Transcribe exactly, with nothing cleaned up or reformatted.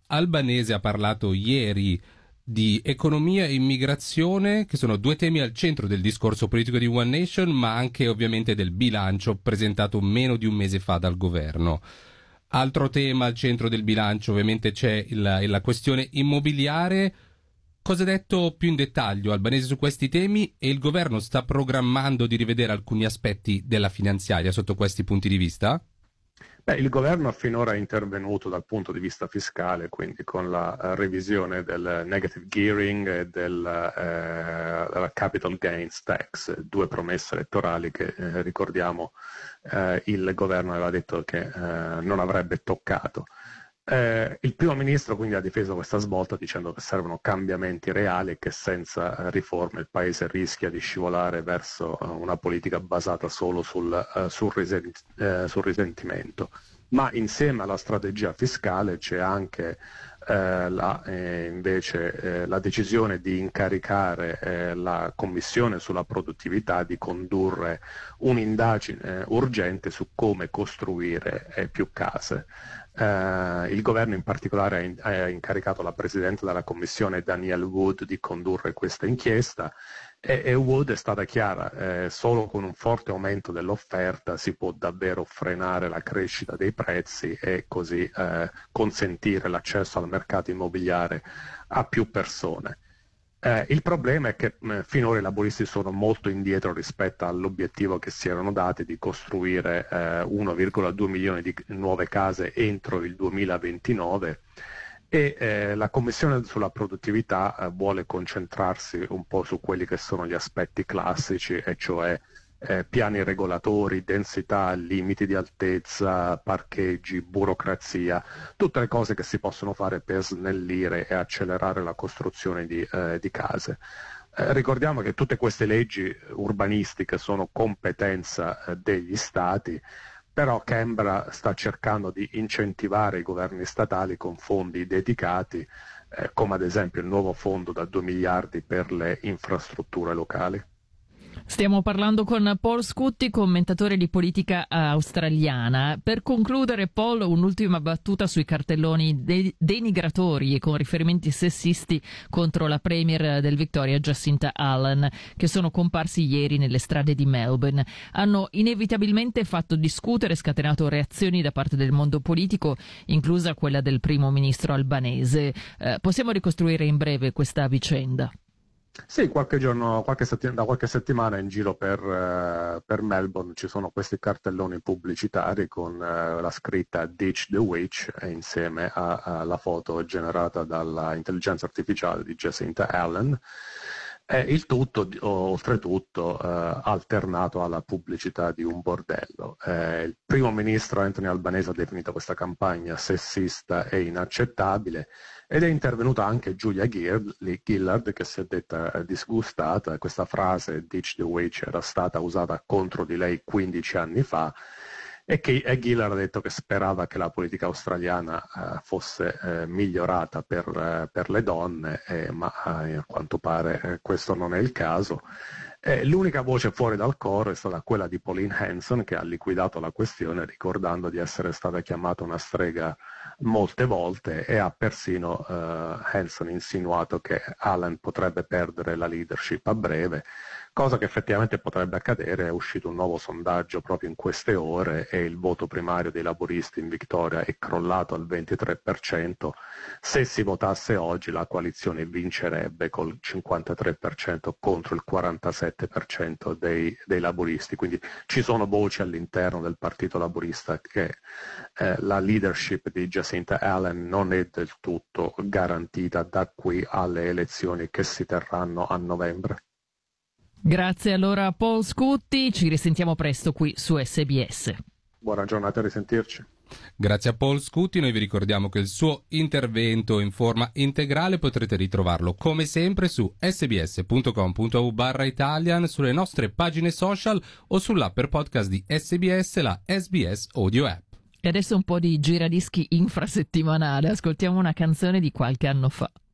Albanese ha parlato ieri di economia e immigrazione, che sono due temi al centro del discorso politico di One Nation, ma anche ovviamente del bilancio presentato meno di un mese fa dal governo. Altro tema al centro del bilancio ovviamente c'è il, la questione immobiliare. Cosa ha detto più in dettaglio Albanese su questi temi, e il governo sta programmando di rivedere alcuni aspetti della finanziaria sotto questi punti di vista? Beh, il governo finora è intervenuto dal punto di vista fiscale, quindi con la uh, revisione del negative gearing e del uh, della capital gains tax, due promesse elettorali che eh, ricordiamo uh, il governo aveva detto che uh, non avrebbe toccato. Eh, il primo ministro quindi ha difeso questa svolta dicendo che servono cambiamenti reali e che senza eh, riforme il paese rischia di scivolare verso uh, una politica basata solo sul, uh, sul, risent- eh, sul risentimento. Ma insieme alla strategia fiscale c'è anche eh, la, eh, invece eh, la decisione di incaricare eh, la Commissione sulla produttività di condurre un'indagine eh, urgente su come costruire eh, più case. Uh, il governo in particolare ha, in, ha incaricato la Presidente della Commissione Danielle Wood di condurre questa inchiesta e, e Wood è stata chiara, eh, solo con un forte aumento dell'offerta si può davvero frenare la crescita dei prezzi e così eh, consentire l'accesso al mercato immobiliare a più persone. Eh, il problema è che eh, finora i laburisti sono molto indietro rispetto all'obiettivo che si erano dati di costruire eh, uno virgola due milioni di nuove case entro il duemilaventinove e eh, la Commissione sulla produttività eh, vuole concentrarsi un po' su quelli che sono gli aspetti classici, e cioè Eh, piani regolatori, densità, limiti di altezza, parcheggi, burocrazia, tutte le cose che si possono fare per snellire e accelerare la costruzione di, eh, di case. Eh, ricordiamo che tutte queste leggi urbanistiche sono competenza eh, degli stati, però Canberra sta cercando di incentivare i governi statali con fondi dedicati, eh, come ad esempio il nuovo fondo da due miliardi per le infrastrutture locali. Stiamo parlando con Paul Scutti, commentatore di politica australiana. Per concludere, Paul, un'ultima battuta sui cartelloni de- denigratori e con riferimenti sessisti contro la premier del Victoria, Jacinta Allen, che sono comparsi ieri nelle strade di Melbourne. Hanno inevitabilmente fatto discutere e scatenato reazioni da parte del mondo politico, inclusa quella del primo ministro albanese. Eh, possiamo ricostruire in breve questa vicenda? Sì, qualche giorno, qualche settim- da qualche settimana in giro per, uh, per Melbourne ci sono questi cartelloni pubblicitari con uh, la scritta Ditch the Witch e insieme alla foto generata dalla intelligenza artificiale di Jacinta Allen. E il tutto, oltretutto, uh, alternato alla pubblicità di un bordello. Eh, il primo ministro Anthony Albanese ha definito questa campagna sessista e inaccettabile, ed è intervenuta anche Julia Gillard, che si è detta eh, disgustata. Questa frase Ditch the Witch era stata usata contro di lei quindici anni fa, e che e Gillard ha detto che sperava che la politica australiana eh, fosse eh, migliorata per, eh, per le donne, eh, ma eh, a quanto pare eh, questo non è il caso. Eh, l'unica voce fuori dal coro è stata quella di Pauline Hanson, che ha liquidato la questione ricordando di essere stata chiamata una strega molte volte, e ha persino eh, Hanson insinuato che Allen potrebbe perdere la leadership a breve, cosa che effettivamente potrebbe accadere. È uscito un nuovo sondaggio proprio in queste ore e il voto primario dei laburisti in Victoria è crollato al ventitré per cento. Se si votasse oggi la coalizione vincerebbe col cinquantatré per cento contro il quarantasette per cento dei, dei laburisti, quindi ci sono voci all'interno del Partito Laburista che eh, la leadership di Jacinta Allen non è del tutto garantita da qui alle elezioni che si terranno a novembre. Grazie allora a Paul Scutti, ci risentiamo presto qui su S B S. Buona giornata, a risentirci. Grazie a Paul Scutti, noi vi ricordiamo che il suo intervento in forma integrale potrete ritrovarlo come sempre su sbs.com.au barra Italian, sulle nostre pagine social o sull'app per podcast di S B S, la S B S Audio App. E adesso un po' di giradischi infrasettimanale, ascoltiamo una canzone di qualche anno fa.